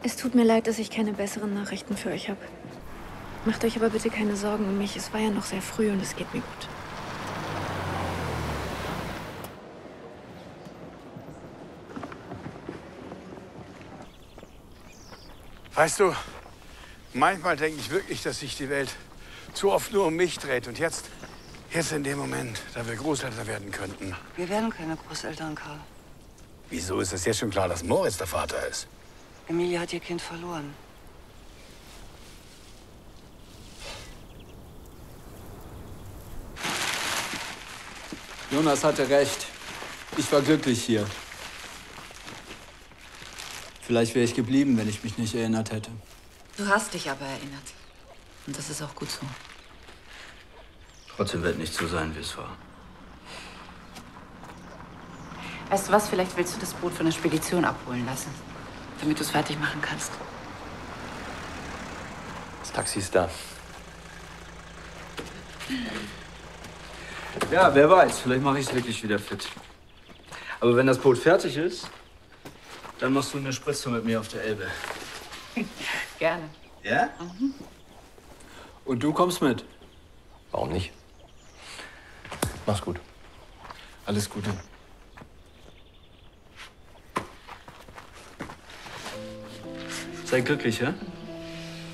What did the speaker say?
Es tut mir leid, dass ich keine besseren Nachrichten für euch habe. Macht euch aber bitte keine Sorgen um mich. Es war ja noch sehr früh und es geht mir gut. Weißt du, manchmal denke ich wirklich, dass sich die Welt zu oft nur um mich dreht. Und jetzt in dem Moment, da wir Großeltern werden könnten. Wir werden keine Großeltern, Karl. Wieso ist es jetzt schon klar, dass Moritz der Vater ist? Emilie hat ihr Kind verloren. Jonas hatte recht. Ich war glücklich hier. Vielleicht wäre ich geblieben, wenn ich mich nicht erinnert hätte. Du hast dich aber erinnert. Und das ist auch gut so. Trotzdem wird nicht so sein, wie es war. Weißt du was? Vielleicht willst du das Boot von der Spedition abholen lassen, damit du es fertig machen kannst. Das Taxi ist da. Ja, wer weiß. Vielleicht mache ich es wirklich wieder fit. Aber wenn das Boot fertig ist, dann machst du eine Spritze mit mir auf der Elbe. Gerne. Ja? Mhm. Und du kommst mit? Warum nicht? Mach's gut. Alles Gute. Sei glücklich, ja?